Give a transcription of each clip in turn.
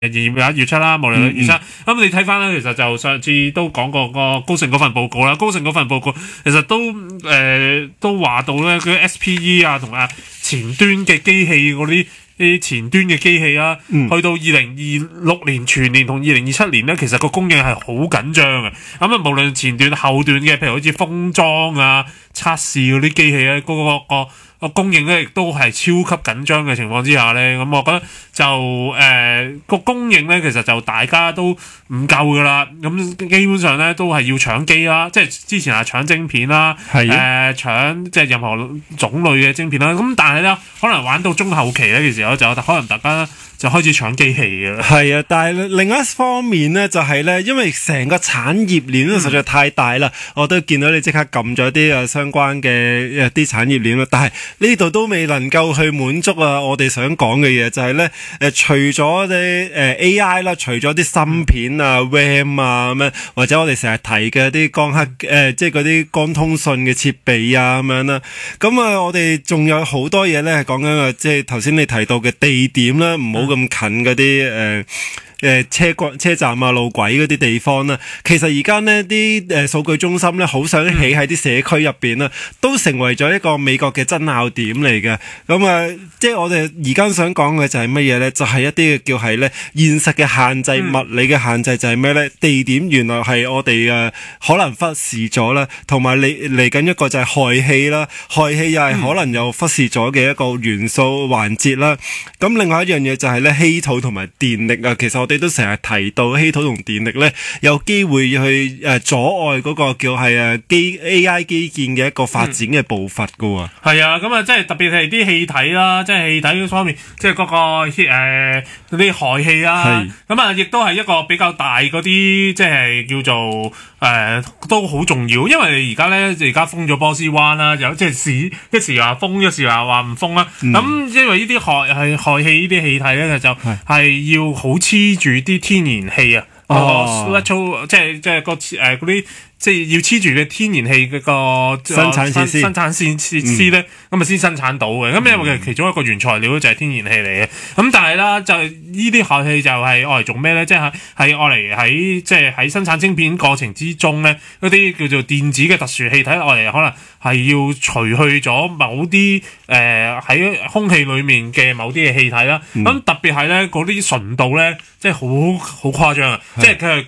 月出啦，無論月出。咁你睇翻咧，其實就上次都講過個高盛嗰份報告啦。高盛嗰份報告其實都話到咧，佢 SPE 啊同前端嘅機器嗰啲前端嘅機器啊，去到2026年全年同2027年咧，其實個供應係好緊張嘅。咁無論前段後段嘅，譬如好似封裝啊、測試嗰啲機器咧，個供應咧亦都係超級緊張嘅情況之下咧，咁我覺得就個供應咧，其實就大家都唔夠噶啦，咁基本上咧都係要搶機啦，即係之前係搶晶片啦，搶即係任何種類嘅晶片啦，咁但係咧可能玩到中後期咧嘅時候就可能大家就開始搶機器嘅啦。係啊， 但係另一方面咧就係咧，因為成個產業鏈咧實在太大啦，我都見到你即刻撳咗啲相關嘅啲產業鏈啦，但係呢度都未能夠去滿足我哋想講嘅嘢，就係咧除咗啲AI 啦，除咗啲芯片啊、RAM 啊咁樣，或者我哋成日提嘅啲光刻即係嗰啲光通訊嘅設備啊咁樣啦，咁我哋仲有好多嘢咧，講緊即係頭先你提到嘅地點啦，唔好咁近嗰啲車站啊、路軌嗰啲地方啦，其實而家呢啲數據中心咧，好想起喺啲社區入邊啦，都成為咗一個美國嘅爭拗點嚟嘅。咁即係我哋而家想講嘅就係乜嘢咧？就係一啲叫係咧現實嘅限制、物理嘅限制就係咩咧？地點原來係我哋可能忽視咗啦，同埋嚟緊一個就係氦氣啦，氦氣又係可能又忽視咗嘅一個元素環節啦。咁另外一樣嘢就係咧稀土同埋電力啊，其實我哋都成日提到稀土同電力咧，有機會去阻礙嗰個叫係AI 基建嘅一個發展嘅步伐噶喎。 係啊，咁即係特別係啲氣體啦，即係氣體嗰方面，即係嗰個嗰啲氦氣啦。咁亦都係一個比較大嗰啲，即係叫做都好重要，因為而家封咗波斯灣啦，有即係一時話封，一時話唔封啦。咁因為呢啲氦氣呢啲氣體咧，就係要好黐住啲天然氣啊，即係個嗰啲。即係要黐住嘅天然氣嘅個生產設施咧，咁先生產到嘅。咁因為其中一個原材料就係天然氣嚟嘅。咁但係啦，就呢啲氦氣就係愛嚟做咩咧？即係愛嚟喺生產晶片過程之中咧，嗰啲叫做電子嘅特殊氣體，愛嚟可能係要除去咗某啲喺空氣裡面嘅某啲嘅氣體啦。咁特別係咧嗰啲純度咧，即係好誇張啊！即係佢係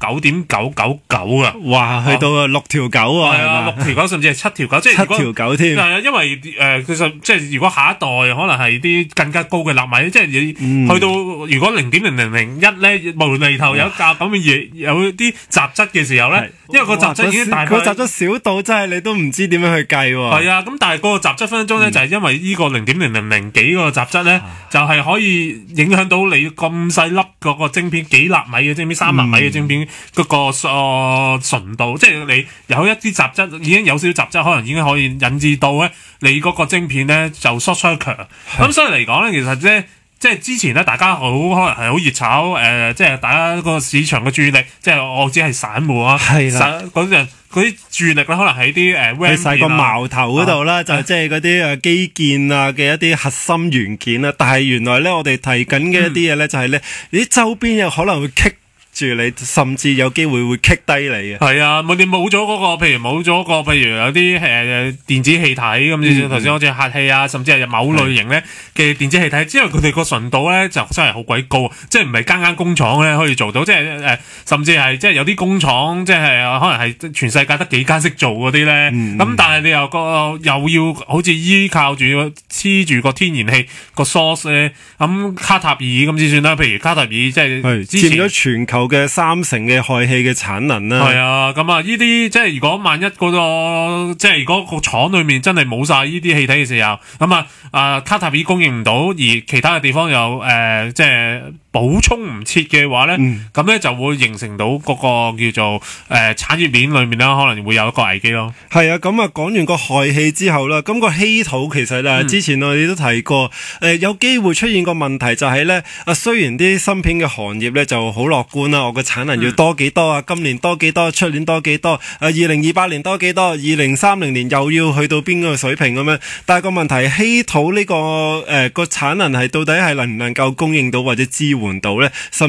99.999啊！ 哇！去到6條9啊， 係啊，6條9甚至係7條9，即係 7條9添。 係啊，因為其實即係如果下一代可能係啲更加高嘅納米，即係去到如果0.0001咧，無厘頭有一架咁嘅嘢，有啲雜質嘅時候咧，因為個雜質已經大， 個雜質少到真係你都唔知點樣去計喎。 係啊，咁但係嗰個雜質分分鐘咧，就係因為呢個0.00幾個雜質咧，就係可以影響到你咁細粒嗰個晶片幾納米嘅晶片、3納米嘅晶片嗰個純度。即係你有一啲雜質，已經有少少雜質，可能已經可以引致到咧，你嗰個晶片咧就 short circuit。咁所以嚟講咧，其實咧，即係之前咧，大家可能係好熱炒即係大家個市場嘅注意力，即係我只係散戶啊，嗰啲注意力咧，可能喺啲去晒個矛頭嗰度啦，就即係嗰啲基建啊嘅一啲核心元件啦。但係原來咧，我哋提緊嘅一啲嘢咧，就係咧，你啲周邊有可能會棘住你，甚至有機會棘低你嘅。 係啊，你冇咗嗰個，譬如有啲電子氣體咁，頭先好似氦氣啊，甚至係某類型咧嘅電子氣體，因為佢哋個純度咧就真係好鬼高，即係唔係間工廠咧可以做到，即係甚至係即係有啲工廠即係可能係全世界得幾間識做嗰啲咧，咁但係你又要好似依靠住黐住個天然氣個 source 咧，咁卡塔爾咁先算啦。譬如卡塔爾即係之前佔咗全球嘅3成嘅氦氣嘅產能啦。 係啊，咁呢啲即係如果萬一即係如果個廠裏面真係冇晒呢啲氣體嘅時候，咁卡塔爾供應唔到，而其他嘅地方又即係補充唔切嘅話咧，咁咧就會形成到嗰個叫做產業鏈裏面啦，可能會有一個危機咯。 係啊，咁講完個氦氣之後啦，咁個稀土其實之前我哋都提過，有機會出現個問題就係咧，雖然啲芯片嘅行業咧就好樂觀啦，我嘅產能要多幾多啊，今年多幾多，出年多幾多，2028年多幾多，2030年又要去到邊個水平咁樣，但係個問題稀土呢個個產能係到底係能唔能夠供應到或者支援到咧？